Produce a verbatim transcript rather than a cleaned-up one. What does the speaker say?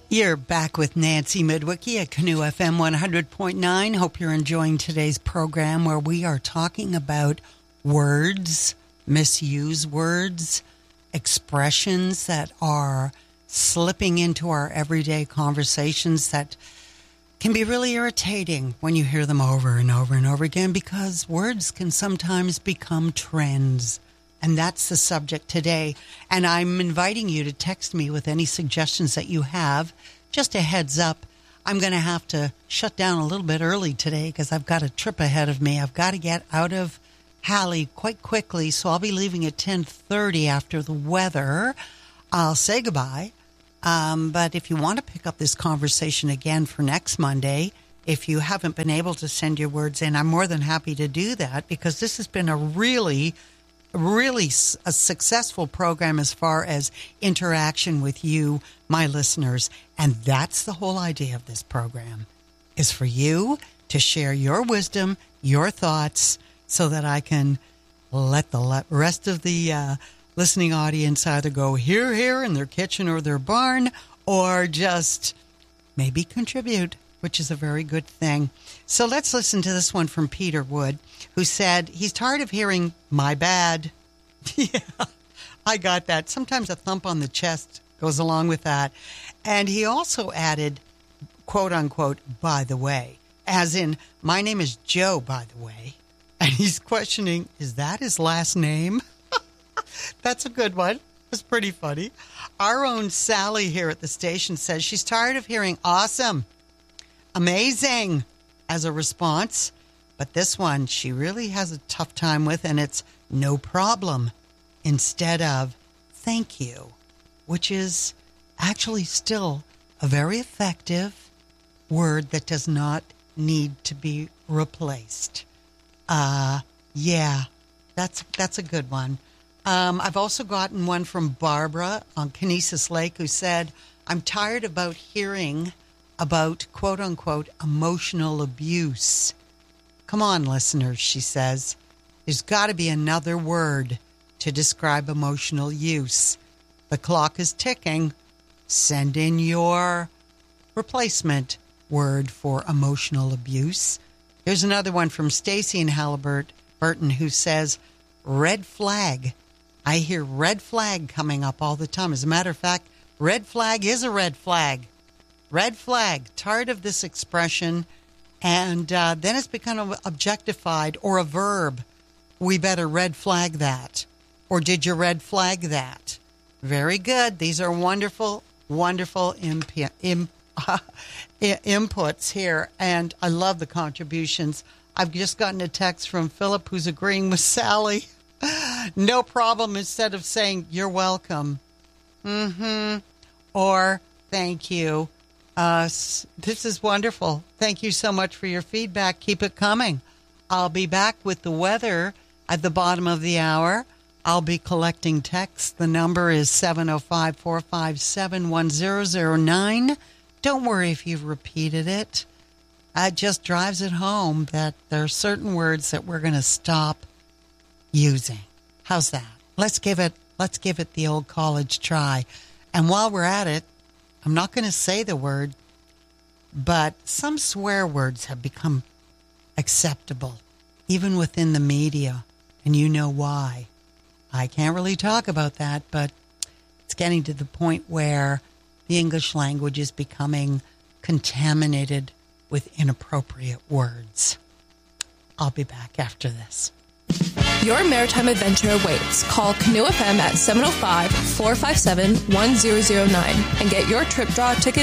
You're back with Nancy Midwicki at Canoe F M one hundred point nine. Hope you're enjoying today's program where we are talking about words, misused words, expressions that are slipping into our everyday conversations that can be really irritating when you hear them over and over and over again, because words can sometimes become trends. And that's the subject today. And I'm inviting you to text me with any suggestions that you have. Just a heads up, I'm going to have to shut down a little bit early today because I've got a trip ahead of me. I've got to get out of Halley quite quickly, so I'll be leaving at ten thirty after the weather. I'll say goodbye. Um, but if you want to pick up this conversation again for next Monday, if you haven't been able to send your words in, I'm more than happy to do that, because this has been a really... really a successful program as far as interaction with you, my listeners. And that's the whole idea of this program, is for you to share your wisdom, your thoughts, so that I can let the rest of the uh, listening audience either go here, here in their kitchen or their barn, or just maybe contribute, which is a very good thing. So let's listen to this one from Peter Wood, who said he's tired of hearing, "my bad." Yeah, I got that. Sometimes a thump on the chest goes along with that. And he also added, quote unquote, "by the way," as in, my name is Joe, by the way. And he's questioning, is that his last name? That's a good one. It's pretty funny. Our own Sally here at the station says she's tired of hearing "awesome," "amazing" as a response. But this one she really has a tough time with, and it's "no problem" instead of "thank you," which is actually still a very effective word that does not need to be replaced. Uh, yeah, that's that's a good one. Um, I've also gotten one from Barbara on Kinesis Lake, who said, "I'm tired about hearing about, quote unquote, emotional abuse." Come on, listeners, she says. There's got to be another word to describe emotional use. The clock is ticking. Send in your replacement word for emotional abuse. Here's another one from Stacy in Halliburton, who says, "red flag." I hear red flag coming up all the time. As a matter of fact, red flag is a red flag. Red flag. Tired of this expression. And uh, then it's become objectified, or a verb. We better red flag that. Or did you red flag that? Very good. These are wonderful, wonderful imp- imp- inputs here. And I love the contributions. I've just gotten a text from Philip, who's agreeing with Sally. "No problem," instead of saying "you're welcome." Mm-hmm. Or "thank you." Uh, this is wonderful. Thank you so much for your feedback. Keep it coming. I'll be back with the weather at the bottom of the hour. I'll be collecting texts. The number is seven oh five, four five seven, one oh oh nine. Don't worry if you've repeated it. It just drives it home that there are certain words that we're going to stop using. How's that? Let's give it, let's give it the old college try. And while we're at it, I'm not going to say the word, but some swear words have become acceptable, even within the media, and you know why. I can't really talk about that, but it's getting to the point where the English language is becoming contaminated with inappropriate words. I'll be back after this. Your maritime adventure awaits. Call Canoe F M at seven oh five, four five seven, one oh oh nine and get your trip draw ticket